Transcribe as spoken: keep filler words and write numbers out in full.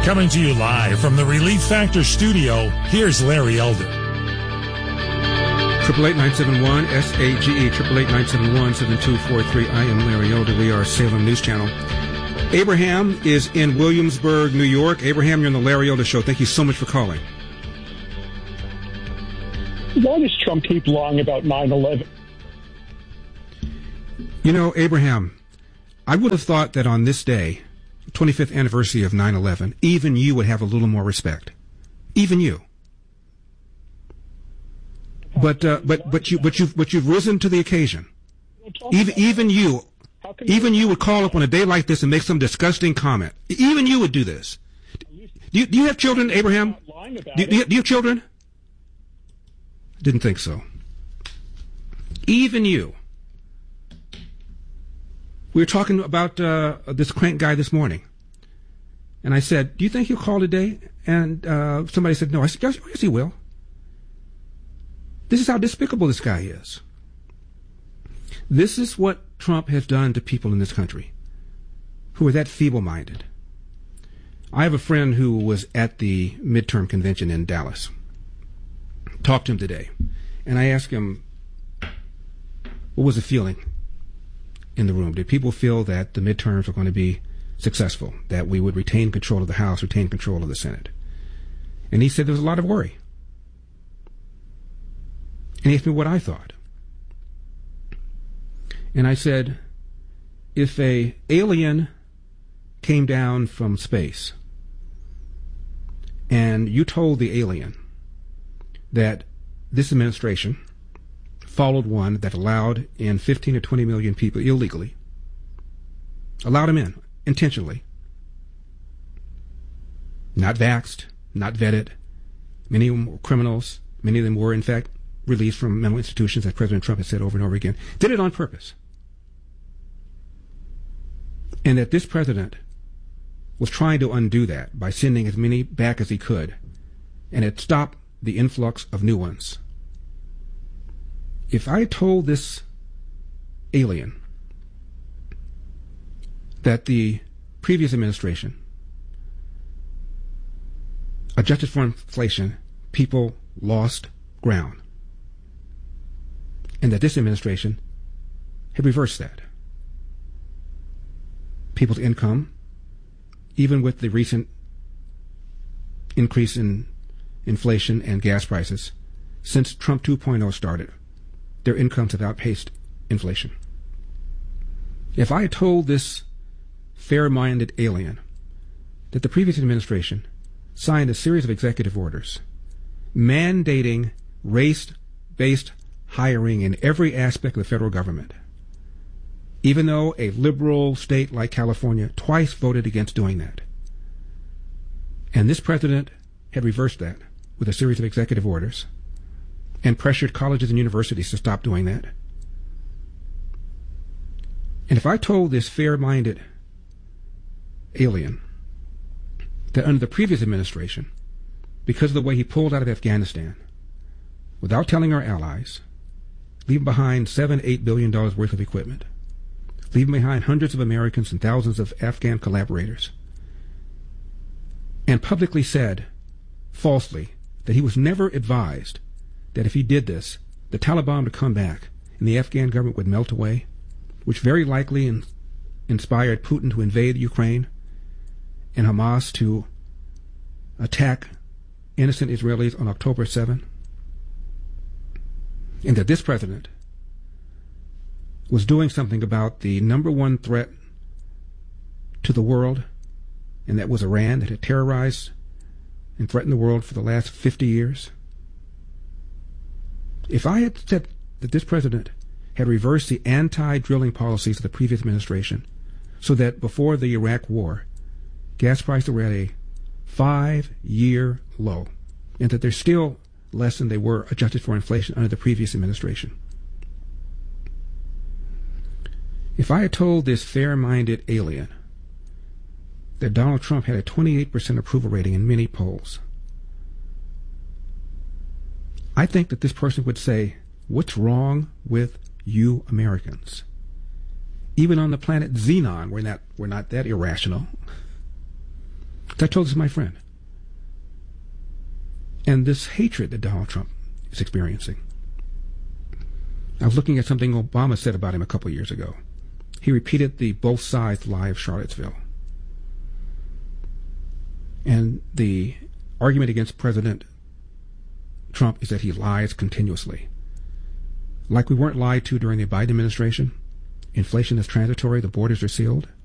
Coming to you live from the Relief Factor studio, here's Larry Elder. Triple eight nine seven one S A G E triple eight nine seven one seven two four three. I am Larry Elder. We are Salem News Channel. Abraham is in Williamsburg, New York. Abraham, you're on the Larry Elder Show. Thank you so much for calling. Why does Trump keep lying about nine eleven? You know, Abraham, I would have thought that on this day, twenty-fifth anniversary of nine eleven, even you would have a little more respect. Even you. But uh, but but you but you but you've risen to the occasion. Even even you, even you would call up on a day like this and make some disgusting comment. Even you would do this. Do you, do you have children, Abraham? Do, do, you, do you have children? Didn't think so. Even you. We were talking about uh, this crank guy this morning, and I said, "Do you think he'll call today?" And uh, somebody said, "No." I said, "Yes, yes, he will." This is how despicable this guy is. This is what Trump has done to people in this country who are that feeble-minded. I have a friend who was at the midterm convention in Dallas. Talked to him today, and I asked him, what was the feeling in the room? Did people feel that the midterms were going to be successful, that we would retain control of the House, retain control of the Senate? And he said there was a lot of worry. And he asked me what I thought. And I said, if a alien came down from space and you told the alien that this administration followed one that allowed in fifteen or twenty million people illegally, allowed them in intentionally, not vaxxed, not vetted, many of them were criminals, many of them were in fact released from mental institutions, as President Trump has said over and over again, did it on purpose. And that this president was trying to undo that by sending as many back as he could, and it stopped the influx of new ones. If I told this alien that the previous administration adjusted for inflation, people lost ground, and that this administration had reversed that. People's income, even with the recent increase in inflation and gas prices, since Trump two point oh started, their incomes have outpaced inflation. If I had told this fair-minded alien that the previous administration signed a series of executive orders mandating race-based hiring in every aspect of the federal government, even though a liberal state like California twice voted against doing that, and this president had reversed that with a series of executive orders and pressured colleges and universities to stop doing that. And if I told this fair-minded alien that under the previous administration, because of the way he pulled out of Afghanistan, without telling our allies, leaving behind seven, eight billion dollars worth of equipment, leaving behind hundreds of Americans and thousands of Afghan collaborators, and publicly said, falsely, that he was never advised that if he did this, the Taliban would come back and the Afghan government would melt away, which very likely in, inspired Putin to invade Ukraine and Hamas to attack innocent Israelis on October seventh, and that this president was doing something about the number one threat to the world, and that was Iran, that had terrorized and threatened the world for the last fifty years. If I had said that this president had reversed the anti-drilling policies of the previous administration so that before the Iraq war, gas prices were at a five-year low, and that they're still less than they were adjusted for inflation under the previous administration. If I had told this fair-minded alien that Donald Trump had a twenty-eight percent approval rating in many polls, I think that this person would say, what's wrong with you Americans? Even on the planet Xenon, we're not, we're not that irrational. I told this to my friend. And this hatred that Donald Trump is experiencing. I was looking at something Obama said about him a couple of years ago. He repeated the both sides lie of Charlottesville. And the argument against President Trump is that he lies continuously. Like we weren't lied to during the Biden administration. Inflation is transitory, the borders are sealed.